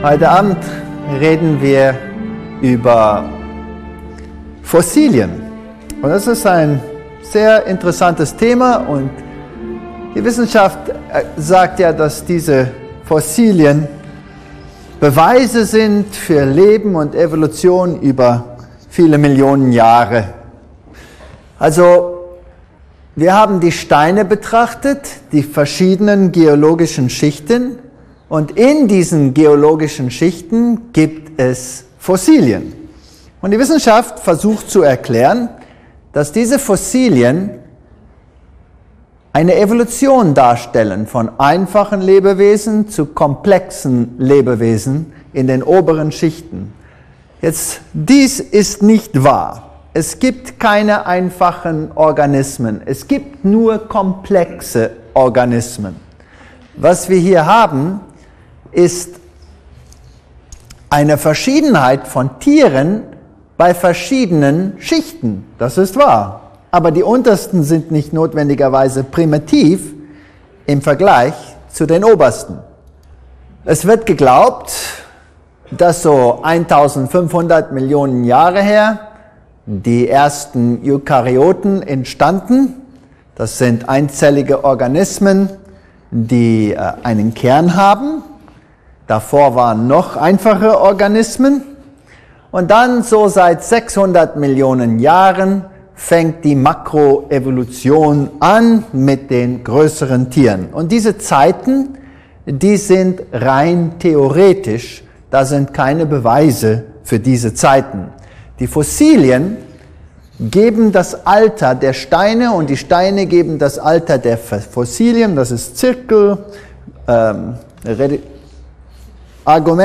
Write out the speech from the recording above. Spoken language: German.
Heute Abend reden wir über Fossilien. Und das ist ein sehr interessantes Thema und die Wissenschaft sagt ja, dass diese Fossilien Beweise sind für Leben und Evolution über viele Millionen Jahre. Also wir haben die Steine betrachtet, die verschiedenen geologischen Schichten, und in diesen geologischen Schichten gibt es Fossilien. Und die Wissenschaft versucht zu erklären, dass diese Fossilien eine Evolution darstellen von einfachen Lebewesen zu komplexen Lebewesen in den oberen Schichten. Jetzt, dies ist nicht wahr. Es gibt keine einfachen Organismen. Es gibt nur komplexe Organismen. Was wir hier haben, ist eine Verschiedenheit von Tieren bei verschiedenen Schichten. Das ist wahr. Aber die untersten sind nicht notwendigerweise primitiv im Vergleich zu den obersten. Es wird geglaubt, dass so 1500 Millionen Jahre her die ersten Eukaryoten entstanden. Das sind einzellige Organismen, die einen Kern haben. Davor waren noch einfache Organismen. Und dann so seit 600 Millionen Jahren fängt die Makroevolution an mit den größeren Tieren. Und diese Zeiten, die sind rein theoretisch, da sind keine Beweise für diese Zeiten. Die Fossilien geben das Alter der Steine und die Steine geben das Alter der Fossilien. Das ist Zirkel, Argument